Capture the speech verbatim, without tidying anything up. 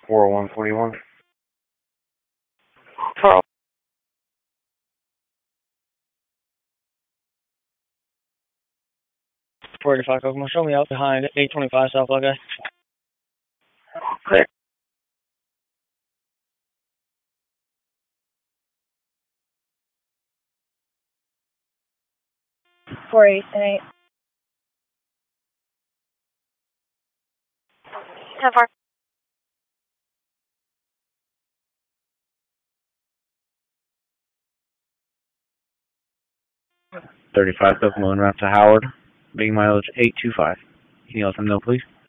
four oh one forty-one. Carl. four eighty-five, Kokomo. Show me out behind eight twenty-five South Lugay. Clear. four eighty-eight. ten four. thirty-five Kokomo en route to Howard. Being mileage eight two five. Can you let them know, please?